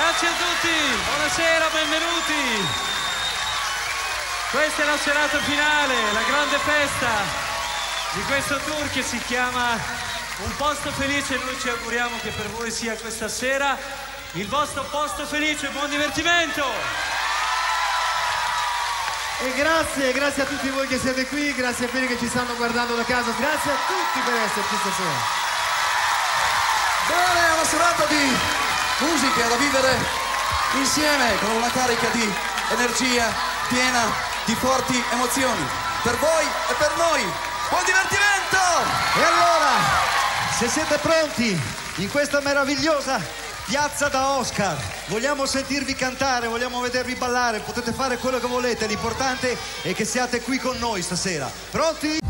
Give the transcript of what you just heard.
Grazie a tutti, buonasera, benvenuti. Questa è la serata finale, la grande festa di questo tour che si chiama Un Posto Felice. Noi ci auguriamo che per voi sia questa sera il vostro posto felice. Buon divertimento! E grazie a tutti voi che siete qui, grazie a quelli che ci stanno guardando da casa, grazie a tutti per esserci stasera. Bene, è una serata di musica da vivere insieme con una carica di energia piena di forti emozioni. Per voi e per noi, buon divertimento! E allora, se siete pronti in questa meravigliosa piazza da Oscar, vogliamo sentirvi cantare, vogliamo vedervi ballare, potete fare quello che volete, l'importante è che siate qui con noi stasera. Pronti?